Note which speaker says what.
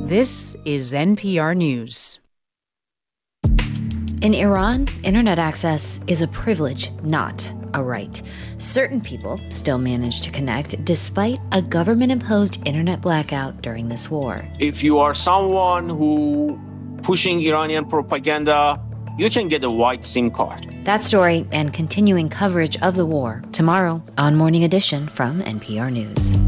Speaker 1: This is NPR News.
Speaker 2: In Iran, internet access is a privilege, not a right. Certain people still manage to connect despite a government-imposed internet blackout during this war.
Speaker 3: If you are someone who pushing Iranian propaganda, you can get a white SIM card.
Speaker 2: That story and continuing coverage of the war tomorrow on Morning Edition from NPR News.